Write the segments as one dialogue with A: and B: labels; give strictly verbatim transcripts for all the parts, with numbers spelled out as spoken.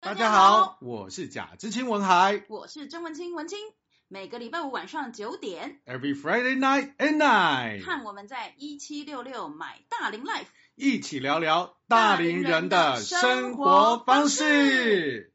A: 大家好，我是贾知青文海，
B: 我是曾文清文清。每个礼拜五晚上九点
A: ，Every Friday night at nine，
B: 和我们在一七六六买大龄 Life
A: 一起聊聊大龄人的生活方式。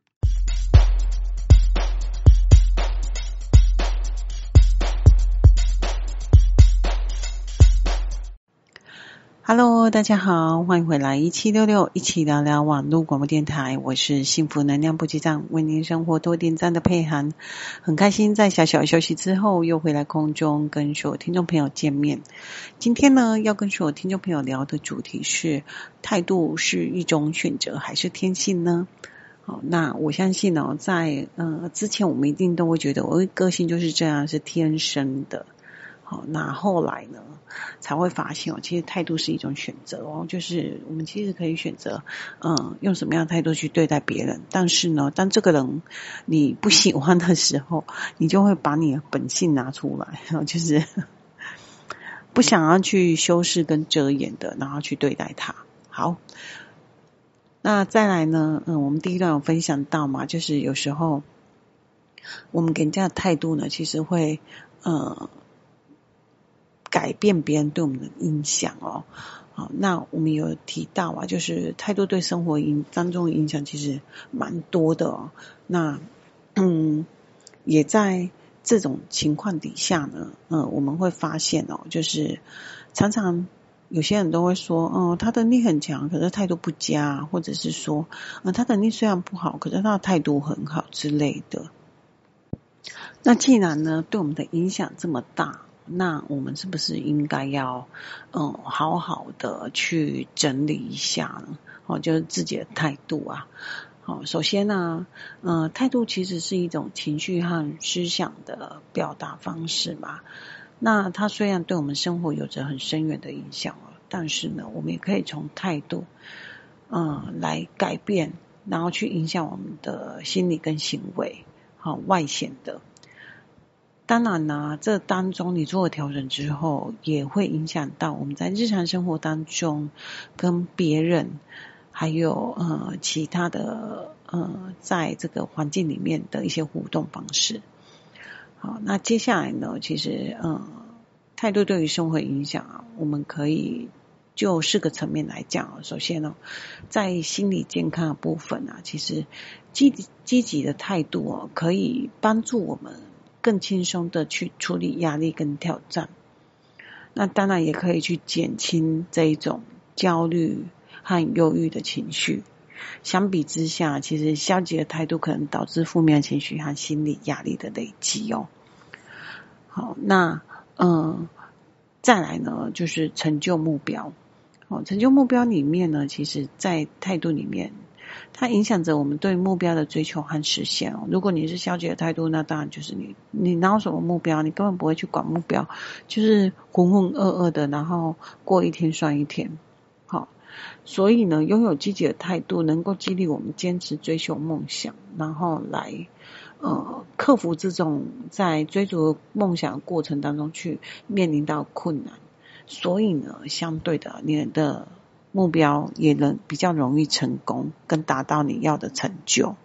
C: Hello， 大家好，欢迎回来一七六六，一起聊聊网络广播电台。我是幸福能量补给站，为您生活多点赞的佩涵。很开心在小小休息之后，又回来空中跟所有听众朋友见面。今天呢，要跟所有听众朋友聊的主题是：态度是一种选择还是天性呢？好，那我相信哦，在呃之前我们一定都会觉得我的个性就是这样，是天生的。好，那后来呢，才会发现哦，其实态度是一种选择哦，就是我们其实可以选择，嗯，用什么样的态度去对待别人。但是呢，当这个人你不喜欢的时候，你就会把你的本性拿出来，就是不想要去修饰跟遮掩的，然后去对待他。好，那再来呢，嗯，我们第一段有分享到嘛，就是有时候我们给人家的态度呢，其实会，呃。改变别人对我们的影响哦，好，那我们有提到啊，就是态度对生活影当中的影响其实蛮多的哦。那嗯，也在这种情况底下呢，嗯，我们会发现哦，就是常常有些人都会说，哦，他的能力很强，可是态度不佳，或者是说，嗯，他的能力虽然不好，可是他的态度很好之类的。那既然呢，对我们的影响这么大，那我们是不是应该要嗯好好的去整理一下呢？哦，就是自己的态度啊。好，首先呢，呃，态度其实是一种情绪和思想的表达方式嘛。那它虽然对我们生活有着很深远的影响哦，但是呢，我们也可以从态度嗯来改变，然后去影响我们的心理跟行为，好，外显的。当然呢，这当中你做了调整之后，也会影响到我们在日常生活当中跟别人，还有呃其他的呃在这个环境里面的一些互动方式。好，那接下来呢，其实呃态度对于生活影响啊，我们可以就四个层面来讲。首先呢，在心理健康的部分啊，其实积积极的态度哦，可以帮助我们更轻松的去处理压力跟挑战，那当然也可以去减轻这一种焦虑和忧郁的情绪。相比之下，其实消极的态度可能导致负面情绪和心理压力的累积哦。好，那嗯，再来呢，就是成就目标。哦，成就目标里面呢，其实在态度里面，它影响着我们对目标的追求和实现哦。如果你是消极的态度，那当然就是你你哪有什么目标，你根本不会去管目标，就是浑浑噩噩的，然后过一天算一天。好，所以呢，拥有积极的态度，能够激励我们坚持追求梦想，然后来呃克服这种在追逐梦想过程当中去面临到困难。所以呢，相对的，你的目标也能比较容易成功，跟达到你要的成就。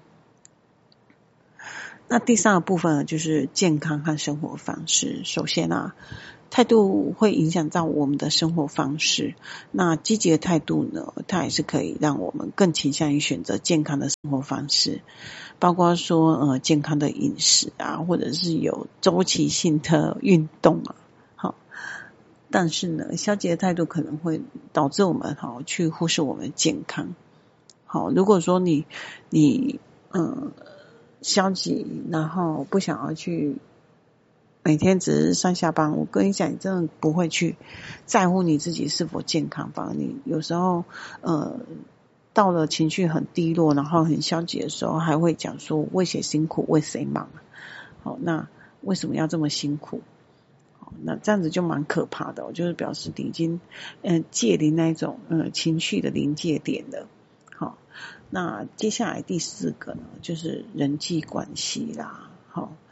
C: 那第三个部分呢，就是健康和生活方式。首先啊，态度会影响到我们的生活方式。那积极的态度呢，它也是可以让我们更倾向于选择健康的生活方式，包括说呃健康的饮食啊，或者是有周期性的运动啊。好，但是呢，消极的态度可能会导致我们好去忽视我们的健康。好，如果说你你嗯消极，然后不想要去每天只是上下班，我跟你讲，你真的不会去在乎你自己是否健康，反而你有时候呃到了情绪很低落，然后很消极的时候，还会讲说为谁辛苦为谁忙。好，那为什么要这么辛苦？那这样子就蛮可怕的，就是表示你已经嗯、呃、界临那一种呃情绪的临界点了。好，那接下来第四个呢，就是人际关系啦。好，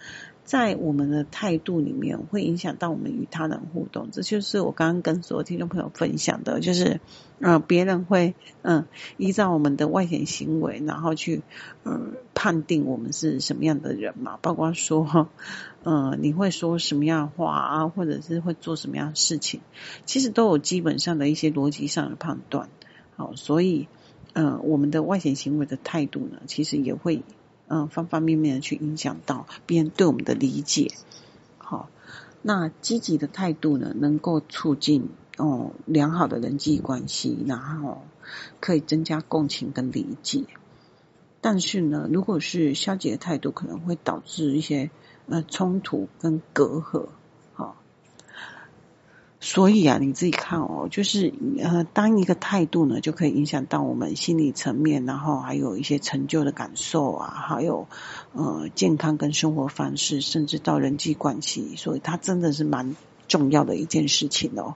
C: 在我们的态度里面会影响到我们与他人互动。这就是我刚刚跟所有听众朋友分享的，就是呃别人会嗯、呃、依照我们的外显行为，然后去呃判定我们是什么样的人嘛，包括说呃你会说什么样的话啊，或者是会做什么样的事情，其实都有基本上的一些逻辑上的判断。好，所以呃我们的外显行为的态度呢，其实也会嗯、呃方方面面的去影响到别人对我们的理解。好，那积极的态度呢，能够促进哦良好的人际关系，然后可以增加共情跟理解。但是呢，如果是消极的态度，可能会导致一些呃冲突跟隔阂。好，所以啊，你自己看哦，就是呃，当一个态度呢，就可以影响到我们心理层面，然后还有一些成就的感受啊，还有呃健康跟生活方式，甚至到人际关系，所以它真的是蛮重要的一件事情哦。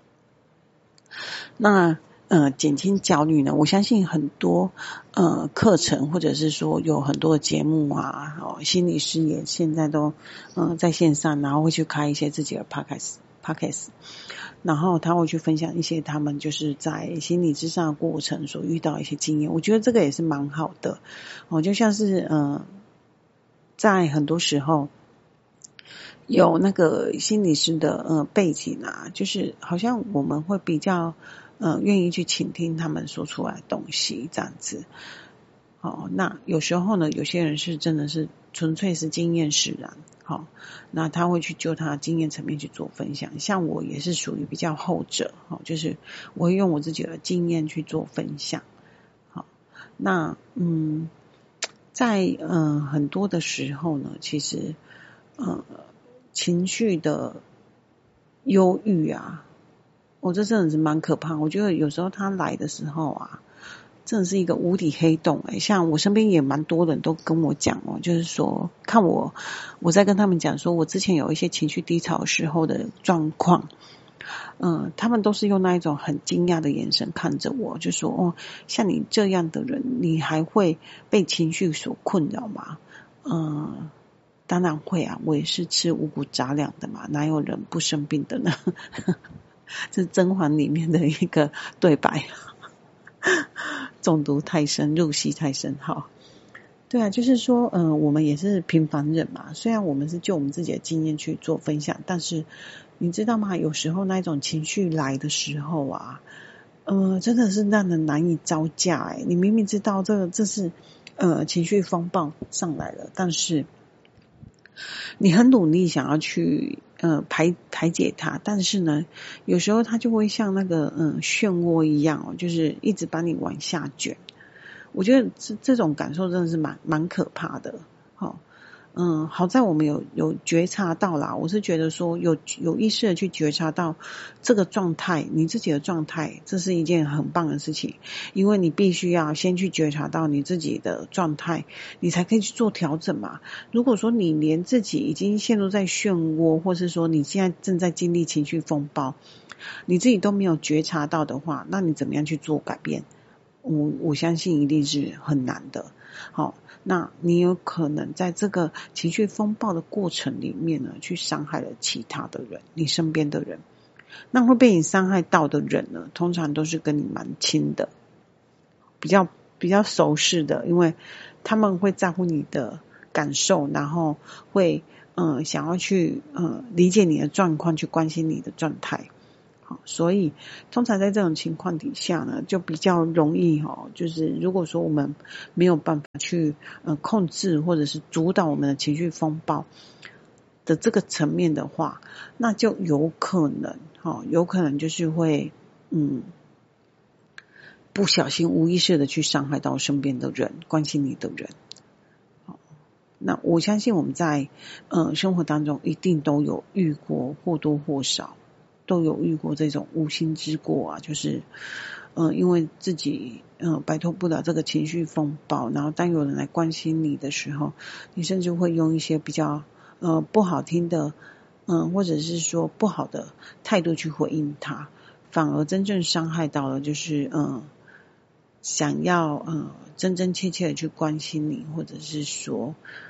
C: 那呃，减轻焦虑呢，我相信很多呃课程或者是说有很多的节目啊，哦，心理师也现在都呃在线上，然后会去开一些自己的 podcast。podcast， 然后他会去分享一些他们就是在心理咨商的过程所遇到一些经验，我觉得这个也是蛮好的哦，就像是呃，在很多时候有那个心理师的呃背景啊，就是好像我们会比较呃愿意去倾听他们说出来的东西这样子。哦，那有时候呢，有些人是真的是纯粹是经验使然，好、哦，那他会去就他的经验层面去做分享。像我也是属于比较后者，好、哦，就是我会用我自己的经验去做分享。好、哦，那嗯，在嗯、呃、很多的时候呢，其实呃情绪的忧郁啊，我、哦、这真的是蛮可怕。我觉得有时候他来的时候啊，真的是一个无底黑洞哎、欸，像我身边也蛮多人都跟我讲哦，就是说看我我在跟他们讲说我之前有一些情绪低潮时候的状况，嗯，他们都是用那一种很惊讶的眼神看着我，就说哦，像你这样的人，你还会被情绪所困扰吗？嗯，当然会啊，我也是吃五谷杂粮的嘛，哪有人不生病的呢？这是甄嬛里面的一个对白。中毒太深，入戏太深，好，对啊，就是说，嗯、呃，我们也是平凡人嘛，虽然我们是就我们自己的经验去做分享，但是你知道吗？有时候那一种情绪来的时候啊，呃，真的是让人难以招架哎，你明明知道这个这是呃情绪风暴上来了，但是你很努力想要去呃排排解它，但是呢，有时候它就会像那个嗯、呃、漩涡一样哦，就是一直把你往下卷。我觉得这这种感受真的是蛮蛮可怕的。好、哦，嗯，好在我们有有觉察到啦，我是觉得说有有意识的去觉察到这个状态，你自己的状态，这是一件很棒的事情，因为你必须要先去觉察到你自己的状态，你才可以去做调整嘛。如果说你连自己已经陷入在漩涡，或是说你现在正在经历情绪风暴，你自己都没有觉察到的话，那你怎么样去做改变？我我相信一定是很难的。好，那你有可能在这个情绪风暴的过程里面呢，去伤害了其他的人，你身边的人。那会被你伤害到的人呢，通常都是跟你蛮亲的，比较比较熟识的，因为他们会在乎你的感受，然后会嗯、呃、想要去呃理解你的状况，去关心你的状态。所以通常在这种情况底下呢，就比较容易哦，就是如果说我们没有办法去呃控制或者是主导我们的情绪风暴的这个层面的话，那就有可能哦，有可能就是会嗯不小心无意识的去伤害到身边的人，关心你的人。那我相信我们在呃生活当中一定都有遇过，或多或少都有遇过这种无心之过啊，就是呃因为自己呃摆脱不了这个情绪风暴，然后当有人来关心你的时候，你甚至会用一些比较呃不好听的嗯、呃、或者是说不好的态度去回应他，反而真正伤害到了就是嗯、呃、想要呃真真切切的去关心你，或者是说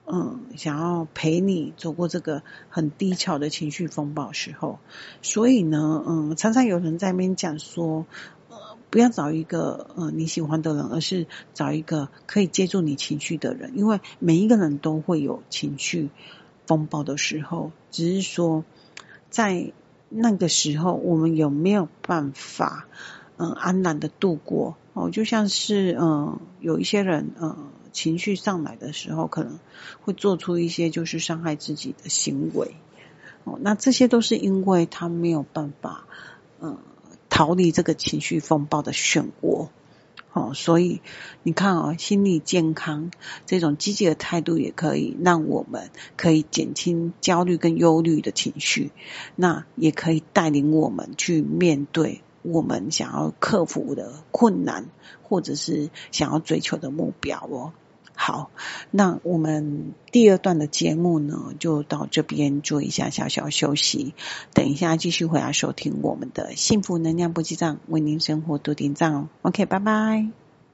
C: 嗯，想要陪你走过这个很低潮的情绪风暴时候。所以呢，嗯，常常有人在那边讲说，呃，不要找一个呃你喜欢的人，而是找一个可以接住你情绪的人，因为每一个人都会有情绪风暴的时候，只是说在那个时候我们有没有办法嗯安然的度过哦，就像是嗯有一些人嗯情绪上来的时候，可能会做出一些就是伤害自己的行为哦，那这些都是因为他没有办法嗯逃离这个情绪风暴的漩涡。哦，所以你看哦，心理健康这种积极的态度也可以让我们可以减轻焦虑跟忧虑的情绪，那也可以带领我们去面对我们想要克服的困难，或者是想要追求的目标哦。好，那我们第二段的节目呢，就到这边做一下小小休息，等一下继续回来收听我们的幸福能量补给站，为您生活多点赞哦。OK， 拜拜。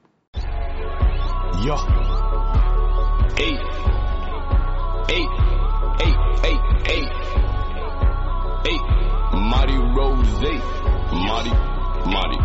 D: Yo, hey, hey, hey, hey, hey, hey, Marty Rose, Marty, Marty.